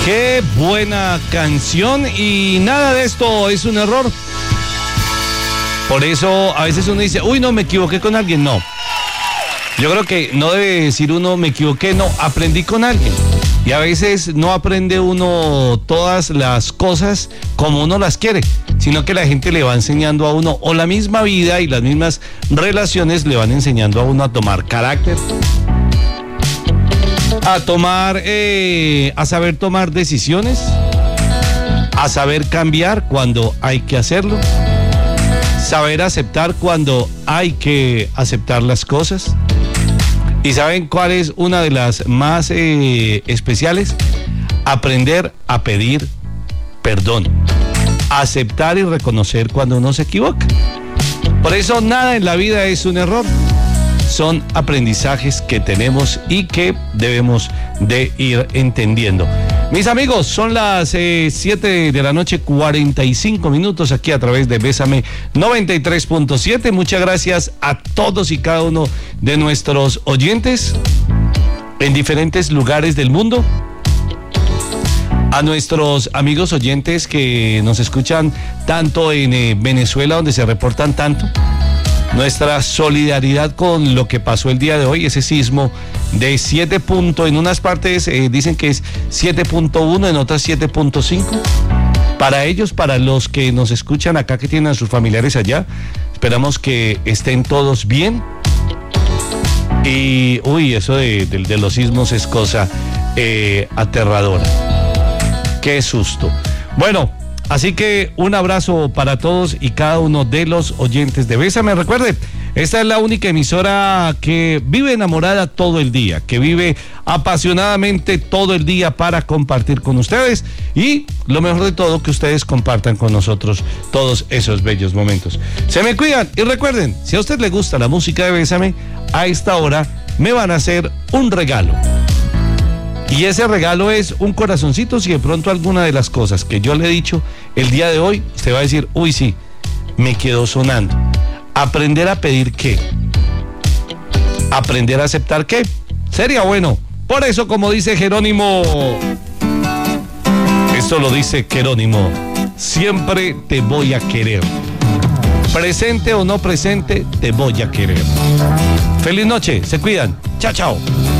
Qué buena canción, y nada de esto es un error. Por eso a veces uno dice, uy, no, me equivoqué con alguien. No, yo creo que no debe decir uno, me equivoqué, no, aprendí con alguien. Y a veces no aprende uno todas las cosas como uno las quiere, sino que la gente le va enseñando a uno, o la misma vida y las mismas relaciones le van enseñando a uno a tomar carácter, a saber tomar decisiones, a saber cambiar cuando hay que hacerlo, saber aceptar cuando hay que aceptar las cosas. ¿Y saben cuál es una de las más especiales? Aprender a pedir perdón, aceptar y reconocer cuando uno se equivoca. Por eso nada en la vida es un error. Son aprendizajes que tenemos y que debemos de ir entendiendo. Mis amigos, son las 7 de la noche, 45 minutos aquí a través de Bésame 93.7. Muchas gracias a todos y cada uno de nuestros oyentes en diferentes lugares del mundo. A nuestros amigos oyentes que nos escuchan tanto en Venezuela, donde se reportan tanto. Nuestra solidaridad con lo que pasó el día de hoy, ese sismo de 7 puntos, en unas partes dicen que es 7.1, en otras 7.5. Para ellos, para los que nos escuchan acá, que tienen a sus familiares allá, esperamos que estén todos bien. Y, eso de los sismos es cosa aterradora. Qué susto. Bueno, así que un abrazo para todos y cada uno de los oyentes de Bésame. Recuerde, esta es la única emisora que vive enamorada todo el día, que vive apasionadamente todo el día para compartir con ustedes, y lo mejor de todo, que ustedes compartan con nosotros todos esos bellos momentos. Se me cuidan y recuerden, si a usted le gusta la música de Bésame, a esta hora me van a hacer un regalo. Y ese regalo es un corazoncito. Si de pronto alguna de las cosas que yo le he dicho el día de hoy, usted va a decir, uy, sí, me quedó sonando. ¿Aprender a pedir qué? ¿Aprender a aceptar qué? Sería bueno. Por eso, como dice Jerónimo, esto lo dice Jerónimo, siempre te voy a querer. Presente o no presente, te voy a querer. Feliz noche, se cuidan. Chao, chao.